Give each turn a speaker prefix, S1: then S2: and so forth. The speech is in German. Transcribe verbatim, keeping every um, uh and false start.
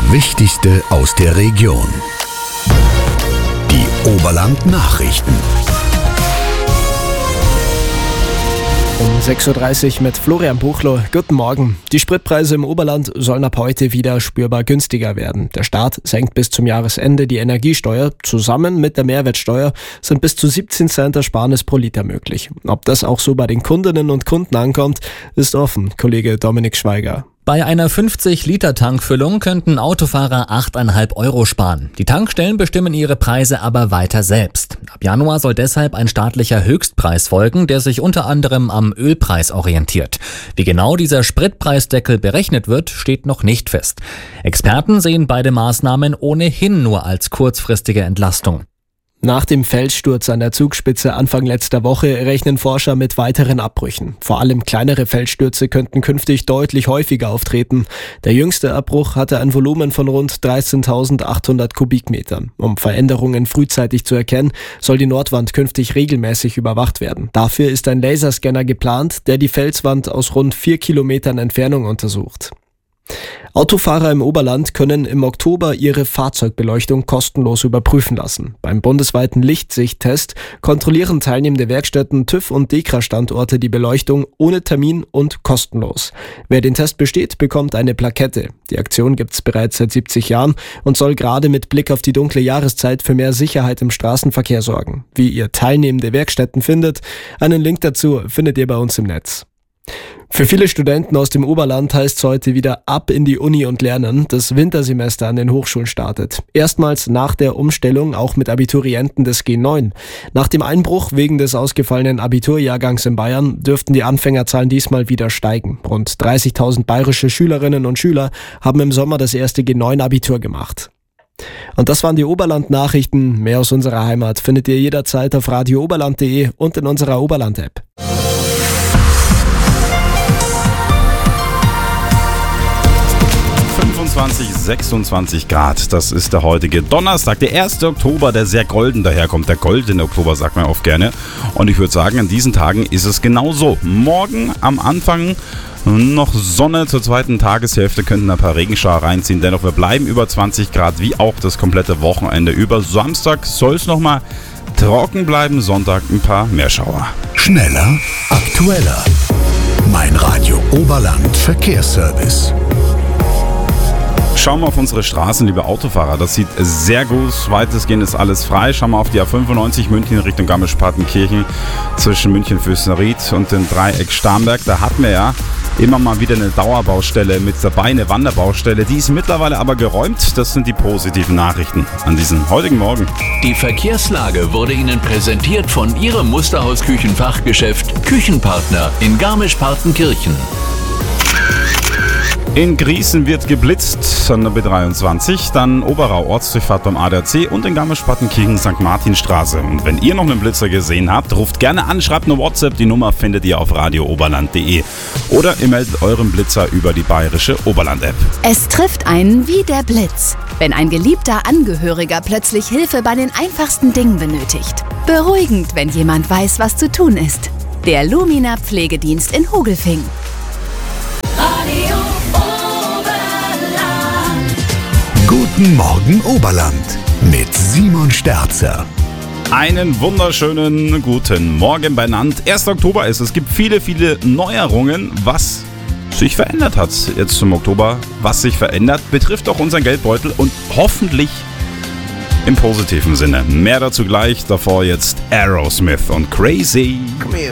S1: Wichtigste aus der Region. Die Oberland-Nachrichten.
S2: Um sechs Uhr dreißig mit Florian Buchlo. Guten Morgen. Die Spritpreise im Oberland sollen ab heute wieder spürbar günstiger werden. Der Staat senkt bis zum Jahresende die Energiesteuer. Zusammen mit der Mehrwertsteuer sind bis zu siebzehn Cent Ersparnis pro Liter möglich. Ob das auch so bei den Kundinnen und Kunden ankommt, ist offen. Kollege Dominik Schweiger.
S3: Bei einer fünfzig-Liter-Tankfüllung könnten Autofahrer acht Komma fünf Euro sparen. Die Tankstellen bestimmen ihre Preise aber weiter selbst. Ab Januar soll deshalb ein staatlicher Höchstpreis folgen, der sich unter anderem am Ölpreis orientiert. Wie genau dieser Spritpreisdeckel berechnet wird, steht noch nicht fest. Experten sehen beide Maßnahmen ohnehin nur als kurzfristige Entlastung.
S2: Nach dem Felssturz an der Zugspitze Anfang letzter Woche rechnen Forscher mit weiteren Abbrüchen. Vor allem kleinere Felsstürze könnten künftig deutlich häufiger auftreten. Der jüngste Abbruch hatte ein Volumen von rund dreizehntausendachthundert Kubikmetern. Um Veränderungen frühzeitig zu erkennen, soll die Nordwand künftig regelmäßig überwacht werden. Dafür ist ein Laserscanner geplant, der die Felswand aus rund vier Kilometern Entfernung untersucht. Autofahrer im Oberland können im Oktober ihre Fahrzeugbeleuchtung kostenlos überprüfen lassen. Beim bundesweiten Lichtsichttest kontrollieren teilnehmende Werkstätten, TÜV und DEKRA-Standorte die Beleuchtung ohne Termin und kostenlos. Wer den Test besteht, bekommt eine Plakette. Die Aktion gibt's bereits seit siebzig Jahren und soll gerade mit Blick auf die dunkle Jahreszeit für mehr Sicherheit im Straßenverkehr sorgen. Wie ihr teilnehmende Werkstätten findet, einen Link dazu findet ihr bei uns im Netz. Für viele Studenten aus dem Oberland heißt es heute wieder ab in die Uni und lernen. Das Wintersemester an den Hochschulen startet. Erstmals nach der Umstellung auch mit Abiturienten des G neun. Nach dem Einbruch wegen des ausgefallenen Abiturjahrgangs in Bayern dürften die Anfängerzahlen diesmal wieder steigen. Rund dreißigtausend bayerische Schülerinnen und Schüler haben im Sommer das erste G neun Abitur gemacht. Und das waren die Oberland-Nachrichten. Mehr aus unserer Heimat findet ihr jederzeit auf radio oberland punkt de und in unserer Oberland-App.
S4: fünfundzwanzig, sechsundzwanzig Grad, das ist der heutige Donnerstag, der erste Oktober, der sehr golden daherkommt. Der goldene Oktober sagt man oft gerne. Und ich würde sagen, an diesen Tagen ist es genauso. Morgen am Anfang noch Sonne, zur zweiten Tageshälfte könnten ein paar Regenschauer reinziehen. Dennoch, wir bleiben über zwanzig Grad, wie auch das komplette Wochenende über. Samstag soll es nochmal trocken bleiben, Sonntag ein paar Meerschauer.
S1: Schneller, aktueller. Mein Radio Oberland Verkehrsservice.
S4: Schauen wir auf unsere Straßen, liebe Autofahrer. Das sieht sehr gut. Weitestgehend ist alles frei. Schauen wir auf die A fünfundneunzig München Richtung Garmisch-Partenkirchen zwischen München-Fürstenried und dem Dreieck Starnberg. Da hatten wir ja immer mal wieder eine Dauerbaustelle mit dabei, eine Wanderbaustelle. Die ist mittlerweile aber geräumt. Das sind die positiven Nachrichten an diesem heutigen Morgen.
S5: Die Verkehrslage wurde Ihnen präsentiert von Ihrem Musterhaus-Küchenfachgeschäft Küchenpartner in Garmisch-Partenkirchen.
S4: In Griesen wird geblitzt an der B dreiundzwanzig, dann Oberau Ortsdurchfahrt beim A D A C und in Garmisch-Partenkirchen Sankt Martinstraße. Und wenn ihr noch einen Blitzer gesehen habt, ruft gerne an, schreibt eine WhatsApp, die Nummer findet ihr auf radio oberland punkt de. Oder ihr meldet euren Blitzer über die bayerische Oberland-App.
S6: Es trifft einen wie der Blitz, wenn ein geliebter Angehöriger plötzlich Hilfe bei den einfachsten Dingen benötigt. Beruhigend, wenn jemand weiß, was zu tun ist. Der Lumina Pflegedienst in Hogelfing.
S7: Radio
S1: Guten Morgen Oberland mit Simon Sterzer.
S4: Einen wunderschönen guten Morgen benannt. erster Oktober ist. Es gibt viele, viele Neuerungen, was sich verändert hat jetzt zum Oktober. Was sich verändert, betrifft auch unseren Geldbeutel und hoffentlich im positiven Sinne. Mehr dazu gleich. Davor jetzt Aerosmith und Crazy.
S8: Come here.